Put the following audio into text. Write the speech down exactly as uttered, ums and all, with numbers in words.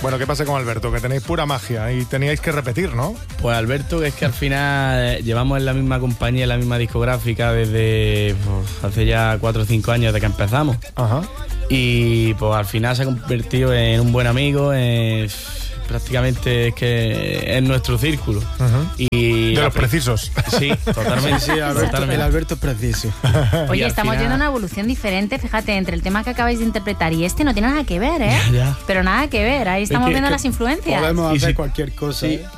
Bueno, ¿qué pasa con Alberto? Que tenéis pura magia y teníais que repetir, ¿no? Pues Alberto, que es que al final llevamos en la misma compañía, en la misma discográfica desde pues, hace ya cuatro o cinco años de que empezamos. Ajá. Y pues al final se ha convertido en un buen amigo, en, prácticamente es que es nuestro círculo. Uh-huh. Y de los precisos. Sí, totalmente. Sí, Alberto, totalmente. El Alberto es preciso. Oye, estamos final... yendo a una evolución diferente, fíjate, entre el tema que acabáis de interpretar y este no tiene nada que ver, ¿eh? Ya, ya. Pero nada que ver, ahí estamos es que, viendo es que las influencias. Podemos hacer sí, cualquier cosa. Sí. ¿eh?